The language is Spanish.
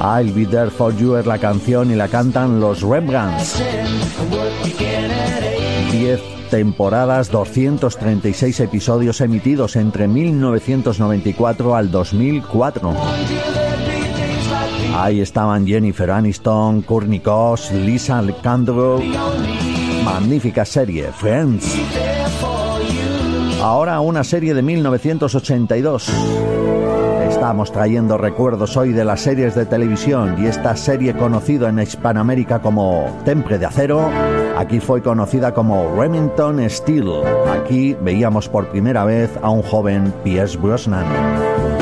I'll Be There For You es la canción y la cantan los Rembrandts. 10 temporadas, 236 episodios emitidos entre 1994 al 2004. Ahí estaban Jennifer Aniston, Courtney Cox, Lisa Alcantara. Magnífica serie, Friends. Ahora una serie de 1982. Estamos trayendo recuerdos hoy de las series de televisión y esta serie conocida en Hispanoamérica como Temple de Acero, aquí fue conocida como Remington Steele. Aquí veíamos por primera vez a un joven Pierce Brosnan.